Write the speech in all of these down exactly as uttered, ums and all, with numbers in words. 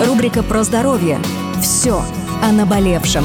Рубрика про здоровье. Все о наболевшем.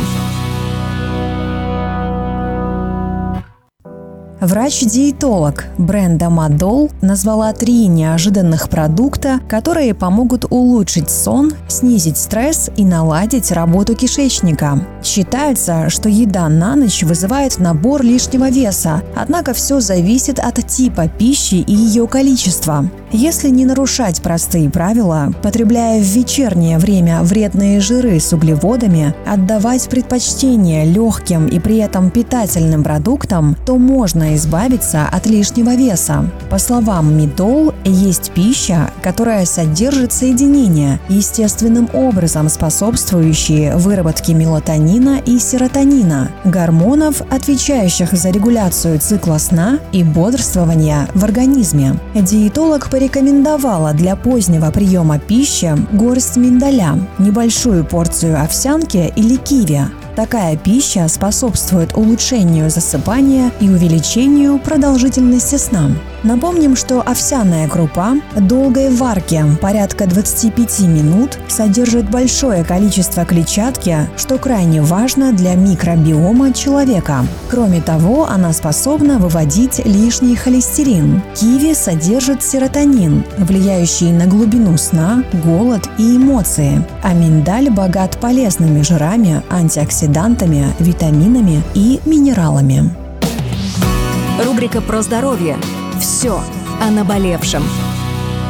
Врач-диетолог Бренда Маддоу назвала три неожиданных продукта, которые помогут улучшить сон, снизить стресс и наладить работу кишечника. Считается, что еда на ночь вызывает набор лишнего веса, однако все зависит от типа пищи и ее количества. Если не нарушать простые правила, потребляя в вечернее время вредные жиры с углеводами, отдавать предпочтение легким и при этом питательным продуктам, то можно избавиться от лишнего веса. По словам Маддоу, есть пища, которая содержит соединения, естественным образом способствующие выработке мелатонина и серотонина, гормонов, отвечающих за регуляцию цикла сна и бодрствования в организме. Диетолог порекомендовала для позднего приема пищи горсть миндаля, небольшую порцию овсянки или киви. Такая пища способствует улучшению засыпания и увеличению продолжительности сна. Напомним, что овсяная крупа долгой варки, порядка двадцати пяти минут, содержит большое количество клетчатки, что крайне важно для микробиома человека. Кроме того, она способна выводить лишний холестерин. Киви содержит серотонин, влияющий на глубину сна, голод и эмоции. А миндаль богат полезными жирами, антиоксидантами, витаминами и минералами. Рубрика про здоровье. Все о наболевшем.